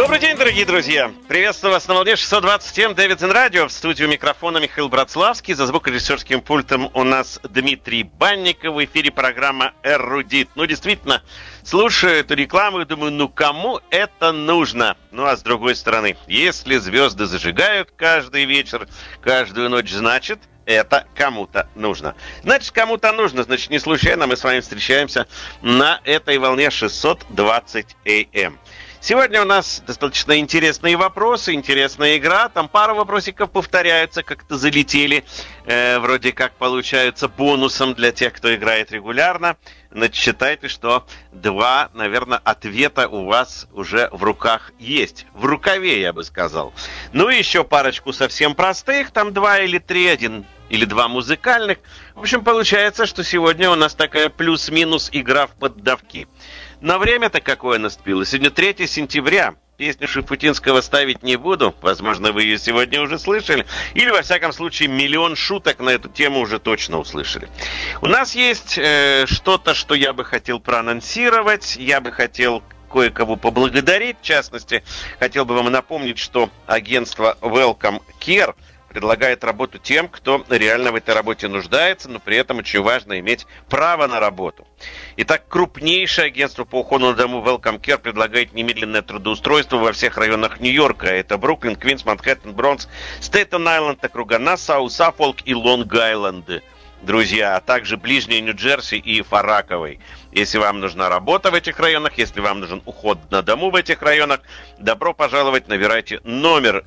Добрый день, дорогие друзья! Приветствую вас на волне 627 Дэвидсон Радио. В студию микрофона Михаил Братславский. За звукорежиссерским пультом у нас Дмитрий Банников. В эфире программа «Эрудит». Ну, действительно, слушаю эту рекламу и думаю, кому это нужно? Ну, а с другой стороны, если звезды зажигают каждый вечер, каждую ночь, значит, это кому-то нужно. Значит, кому-то нужно. Значит, не случайно мы с вами встречаемся на этой волне 620 АМ. Сегодня у нас достаточно интересные вопросы, интересная игра. Там пара вопросиков повторяются, как-то залетели. Вроде как получаются бонусом для тех, кто играет регулярно. Значит, считайте, что 2, наверное, ответа у вас уже в руках есть. В рукаве, я бы сказал. Ну и еще парочку совсем простых. Там 2 или 3, 1 или 2 музыкальных. В общем, получается, что сегодня у нас такая плюс-минус игра в поддавки. Но время-то какое наступило. Сегодня 3 сентября. Песню Шуфутинского ставить не буду. Возможно, вы ее сегодня уже слышали. Или, во всяком случае, миллион шуток на эту тему уже точно услышали. У нас есть что-то, что я бы хотел проанонсировать. Я бы хотел кое-кого поблагодарить. В частности, хотел бы вам напомнить, что агентство Welcome Care предлагает работу тем, кто реально в этой работе нуждается, но при этом очень важно иметь право на работу. Итак, крупнейшее агентство по уходу на дому Welcome Care предлагает немедленное трудоустройство во всех районах Нью-Йорка. Это Бруклин, Квинс, Манхэттен, Бронкс, Стейтен-Айленд, округа Нассау, Саффолк и Лонг-Айленд. Друзья, а также ближний Нью-Джерси и Фарраковый. Если вам нужна работа в этих районах, если вам нужен уход на дому в этих районах, добро пожаловать, набирайте номер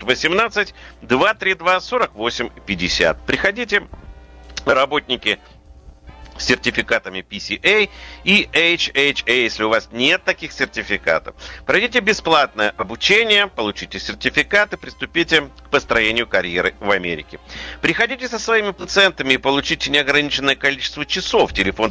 718-232-4850. Приходите, работники с сертификатами PCA и HHA. Если у вас нет таких сертификатов, пройдите бесплатное обучение, получите сертификаты, приступите к построению карьеры в Америке. Приходите со своими пациентами и получите неограниченное количество часов. Телефон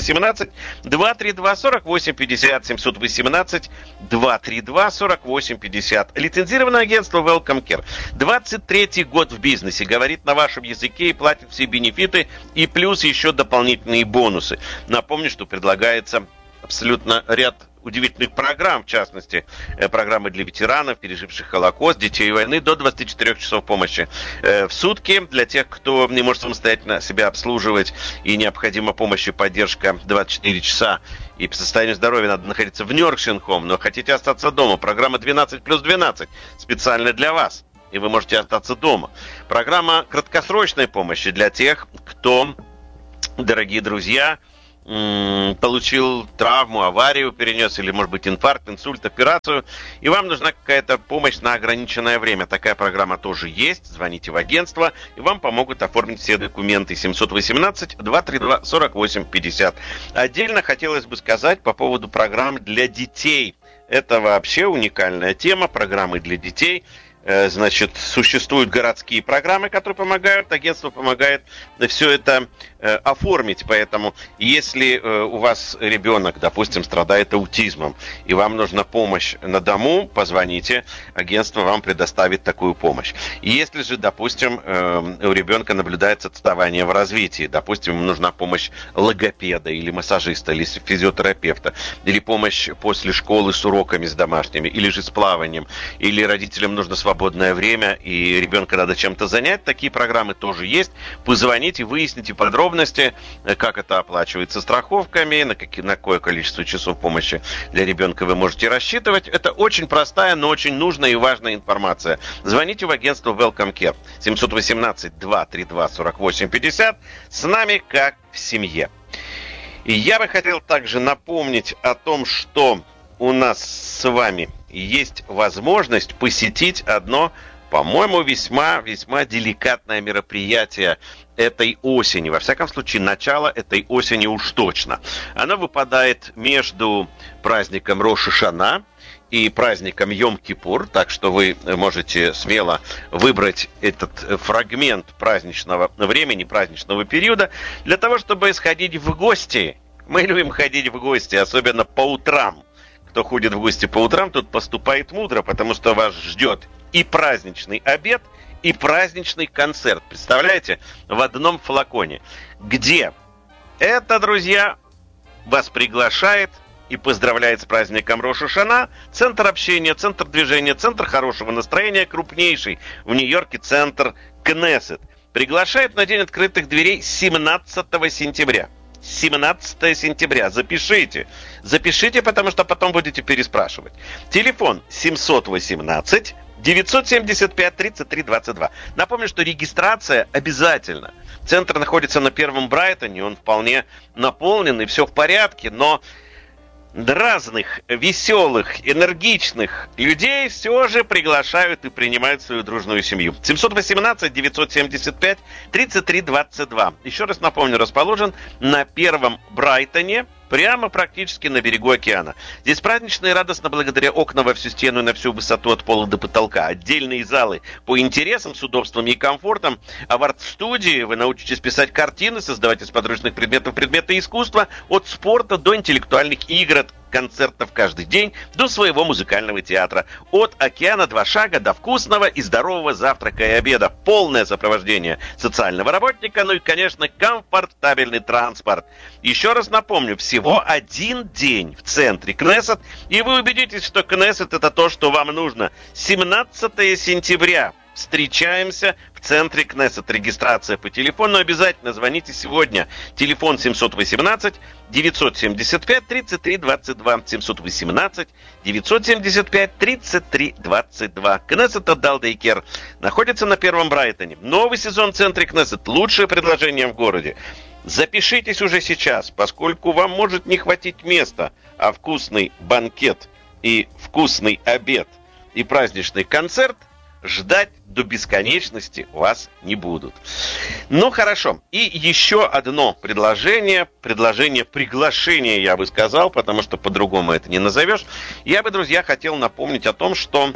718-232-4850, 718-232-4850. Лицензированное агентство Welcome Care. 23-й год в бизнесе, говорит на вашем языке и платит все бенефиты, и плюс еще дополнительные бонусы. Напомню, что предлагается абсолютно ряд удивительных программ, в частности, программы для ветеранов, переживших Холокост, детей войны, до 24 часов помощи в сутки. Для тех, кто не может самостоятельно себя обслуживать и необходима помощь и поддержка 24 часа, и по состоянию здоровья надо находиться в Nursing Home, но хотите остаться дома, программа 12+12 специально для вас, и вы можете остаться дома. Программа краткосрочной помощи для тех, кто, дорогие друзья, получил травму, аварию перенес, или, может быть, инфаркт, инсульт, операцию, и вам нужна какая-то помощь на ограниченное время. Такая программа тоже есть. Звоните в агентство, и вам помогут оформить все документы. 718-232-4850. Отдельно хотелось бы сказать по поводу программ для детей. Это вообще уникальная тема, программы для детей. Значит, существуют городские программы, которые помогают, агентство помогает все это оформить. Поэтому, если у вас ребенок, допустим, страдает аутизмом, и вам нужна помощь на дому, позвоните, агентство вам предоставит такую помощь. И если же, допустим, у ребенка наблюдается отставание в развитии, допустим, ему нужна помощь логопеда или массажиста, или физиотерапевта, или помощь после школы с уроками, с домашними, или же с плаванием, или родителям нужно свободное время, и ребенка надо чем-то занять, такие программы тоже есть. Позвоните, выясните подробности, как это оплачивается страховками, на какое количество часов помощи для ребенка вы можете рассчитывать. Это очень простая, но очень нужная и важная информация. Звоните в агентство Welcome Care. 718-232-4850. С нами как в семье. И я бы хотел также напомнить о том, что у нас с вами есть возможность посетить одно, по-моему, весьма деликатное мероприятие этой осени. Во всяком случае, начало этой осени уж точно. Оно выпадает между праздником Рош ха-Шана и праздником Йом-Кипур, так что вы можете смело выбрать этот фрагмент праздничного времени, праздничного периода, для того, чтобы сходить в гости. Мы любим ходить в гости, особенно по утрам. Кто ходит в гости по утрам, тот поступает мудро, потому что вас ждет и праздничный обед, и праздничный концерт. Представляете? В одном флаконе. Где? Это, друзья, вас приглашает и поздравляет с праздником Рош ха-Шана центр общения, центр движения, центр хорошего настроения, крупнейший в Нью-Йорке центр Кнессет. Приглашает на День открытых дверей 17 сентября. 17 сентября. Запишите. Запишите, потому что потом будете переспрашивать. Телефон 718 975 33 22. Напомню, что регистрация обязательна. Центр находится на Первом Брайтоне, он вполне наполнен и все в порядке, но разных веселых, энергичных людей все же приглашают и принимают свою дружную семью. 718-975-33-22. Еще раз напомню, расположен на Первом Брайтоне, прямо практически на берегу океана. Здесь празднично и радостно благодаря окнам во всю стену и на всю высоту от пола до потолка. Отдельные залы по интересам с удобствами и комфортом. А в арт-студии вы научитесь писать картины, создавать из подручных предметов предметы искусства, от спорта до интеллектуальных игр, от концертов каждый день до своего музыкального театра. От океана 2 шага до вкусного и здорового завтрака и обеда. Полное сопровождение социального работника, ну и, конечно, комфортабельный транспорт. Еще раз напомню, всего один день в центре Кнессет, и вы убедитесь, что Кнессет — это то, что вам нужно. 17 сентября. Встречаемся в центре Кнессет. Регистрация по телефону. Обязательно звоните сегодня. Телефон 718 975 33 22. 718 975 33 22. Кнессет Adult Daycare находится на Первом Брайтоне. Новый сезон в центре Кнессет. Лучшее предложение в городе. Запишитесь уже сейчас, поскольку вам может не хватить места, а вкусный банкет и вкусный обед и праздничный концерт ждать до бесконечности вас не будут. Ну, хорошо. И еще одно приглашение, приглашение, я бы сказал, потому что по-другому это не назовешь. Я бы, друзья, хотел напомнить о том, что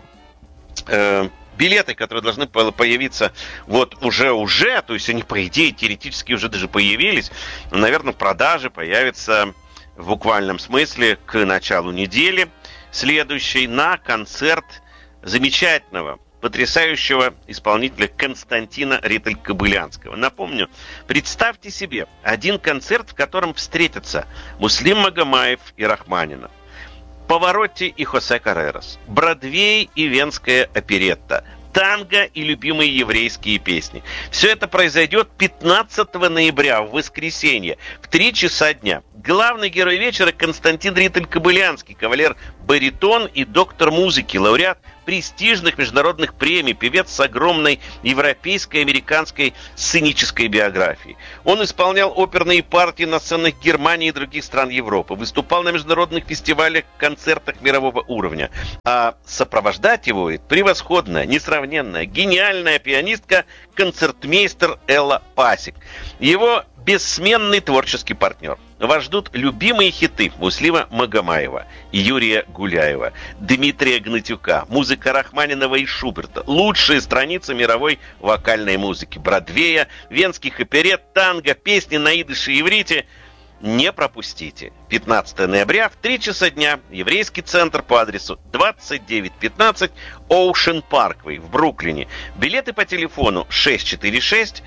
билеты, которые должны появиться вот уже, то есть они, по идее, теоретически уже даже появились, наверное, в продаже появятся в буквальном смысле к началу недели следующей на концерт замечательного, потрясающего исполнителя Константина Ритель-Кобылянского. Напомню, представьте себе один концерт, в котором встретятся Муслим Магомаев и Рахманинов, Паваротти и Хосе Каррерас, Бродвей и Венская оперетта, танго и любимые еврейские песни. Все это произойдет 15 ноября, в воскресенье, в 3 часа дня. Главный герой вечера Константин Ритель-Кобылянский, кавалер-баритон и доктор музыки, лауреат престижных международных премий, певец с огромной европейской и американской сценической биографией. Он исполнял оперные партии на сценах Германии и других стран Европы, выступал на международных фестивалях, концертах мирового уровня. А сопровождать его превосходная, несравненная, гениальная пианистка, концертмейстер Элла Пасик. Его бессменный творческий партнер. Вас ждут любимые хиты Муслима Магомаева, Юрия Гуляева, Дмитрия Гнатюка, музыка Рахманинова и Шуберта, лучшие страницы мировой вокальной музыки, Бродвея, венских оперет, танго, песни на идыше и иврите. Не пропустите. 15 ноября в 3 часа дня. Еврейский центр по адресу 2915 Ocean Parkway в Бруклине. Билеты по телефону 646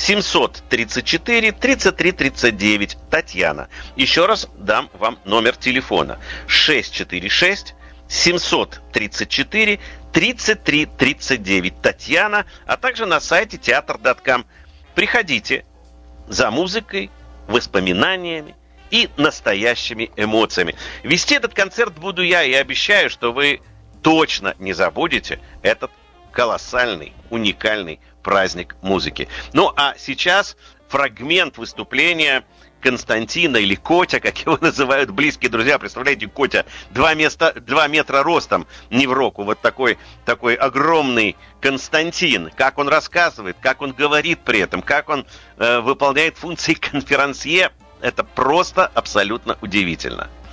734 33 39. Татьяна. Еще раз дам вам номер телефона. 646 734 33 39. Татьяна. А также на сайте театр.com. Приходите за музыкой, воспоминаниями и настоящими эмоциями. Вести этот концерт буду я, и обещаю, что вы точно не забудете этот колоссальный, уникальный праздник музыки. Ну, а сейчас фрагмент выступления Константина, или Котя, как его называют близкие друзья. Представляете, Котя 2 метра ростом, не в року, вот такой огромный Константин. Как он рассказывает, как он говорит при этом, как он выполняет функции конферансье, это просто абсолютно удивительно.